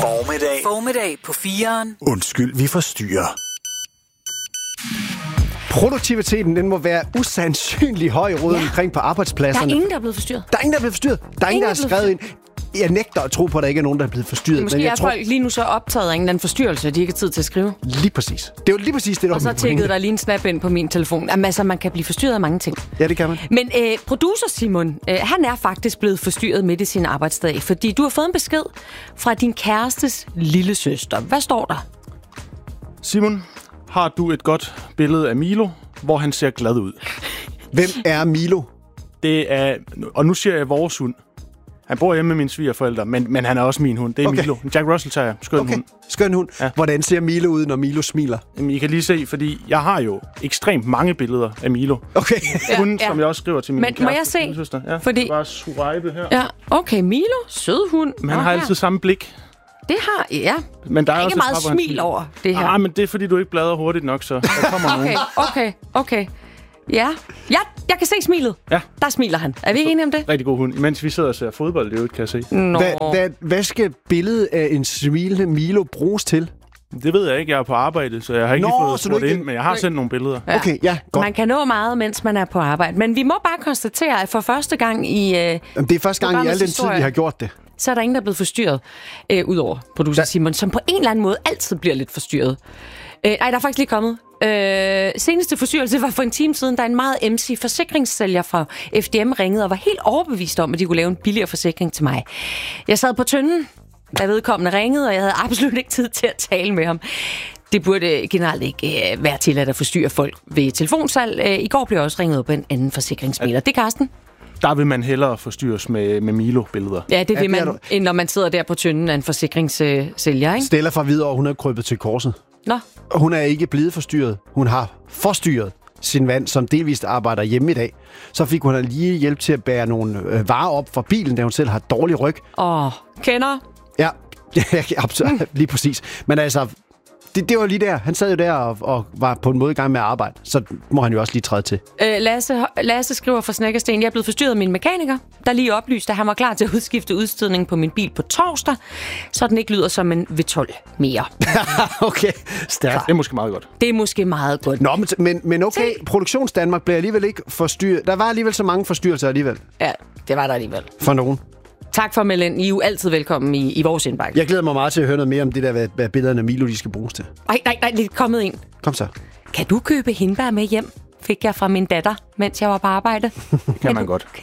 Formiddag på 4'eren. Undskyld, vi forstyrrer. Produktiviteten, den må være usandsynlig høj rundt omkring på arbejdspladserne. Der er ingen, der er blevet forstyrret. Der er ingen, der er blevet forstyrret. Der er ingen, der har skrevet ind. Jeg nægter at tro på, at der ikke er nogen, der er blevet forstyrret. Måske men jeg er folk lige nu så optaget af en eller anden forstyrrelse, at de ikke har tid til at skrive. Lige præcis. Det er jo lige præcis det, der Og så tækkede der lige en snap ind på min telefon. Jamen, altså, man kan blive forstyrret af mange ting. Ja, det kan man. Men producer Simon, han er faktisk blevet forstyrret midt i sin arbejdsdag, fordi du har fået en besked fra din kærestes lillesøster. Hvad står der? Simon, har du et godt billede af Milo, hvor han ser glad ud? Hvem er Milo? Det er, og nu siger jeg vores hund. Han bor hjemme med mine svigerforældre, men han er også min hund. Det er okay. Milo. Jack Russell tager skøn hund. Skøn hund. Ja. Hvordan ser Milo ud, når Milo smiler? Jamen, I kan lige se, fordi jeg har jo ekstremt mange billeder af Milo. Okay. Hunden, som jeg også skriver til min kæreste. Men må jeg se? Søster. Ja, Fordi... bare swipe her. Ja, okay, Milo, sød hund. Men han har altid samme blik. Det har, ja. Men der er ikke også meget smil over det her. Men det er, fordi du ikke bladrer hurtigt nok, så der kommer nogen. Okay. Ja, jeg kan se smilet. Ja. Der smiler han. Er vi ikke enige om det? Rigtig god hund. Imens vi sidder og ser fodbold, det kan jeg se. Hvad skal billedet af en smilende Milo bruges til? Det ved jeg ikke. Jeg er på arbejde, så jeg har ikke lige fået spurgt ind, men jeg har sendt nogle billeder. Ja. Okay, ja, godt. Man kan nå meget, mens man er på arbejde. Men vi må bare konstatere, at for første gang i... det er første gang i al den tid, vi har gjort det. Så er der ingen, der er blevet forstyrret, udover producer Simon, som på en eller anden måde altid bliver lidt forstyrret. Der er faktisk lige kommet. Seneste forstyrrelse var for en time siden, da en meget MC forsikringssælger fra FDM ringede og var helt overbevist om, at de kunne lave en billigere forsikring til mig. Jeg sad på tynden, da vedkommende ringede, og jeg havde absolut ikke tid til at tale med ham. Det burde generelt ikke være tilladt at forstyrre folk ved telefonsalg. I går blev jeg også ringet op på en anden forsikringsmægler. Det er Karsten. Der vil man hellere forstyrres med Milo-billeder. Ja, det vil man, end når man sidder der på tynden af en forsikringssælger, ikke? Stella fra Hvidovre, hun er krøbet til korset. Nå. Hun er ikke blevet forstyrret. Hun har forstyrret sin mand, som delvist arbejder hjemme i dag. Så fik hun lige hjælp til at bære nogle varer op fra bilen, da hun selv har dårlig ryg. Kender? Ja, absolut, lige præcis. Men altså, det var lige der. Han sad jo der og var på en måde i gang med at arbejde. Så må han jo også lige træde til. Lasse skriver fra Snækkersten: Jeg er blevet forstyrret af min mekaniker, der lige oplyste, at han var klar til at udskifte udstødningen på min bil på torsdag, så den ikke lyder som en V12 mere. Okay, stærkt. Det er måske meget godt. Det er måske meget godt. Nå, men okay, Produktionsdanmark bliver alligevel ikke forstyrret. Der var alligevel så mange forstyrrelser alligevel. Ja, det var der alligevel. For nogen. Tak for Mellen. I er jo altid velkommen i vores indbakke. Jeg glæder mig meget til at høre noget mere om det der, hvad billederne af Milo de skal bruges til. Nej, det er kommet ind. Kom så. Kan du købe hindbær med hjem? Fik jeg fra min datter, mens jeg var på arbejde. Kan man godt.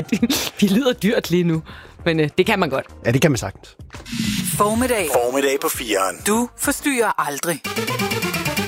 Vi lyder dyrt lige nu, men det kan man godt. Ja, det kan man sagtens. Formiddag på 4'eren. Du forstyrrer aldrig.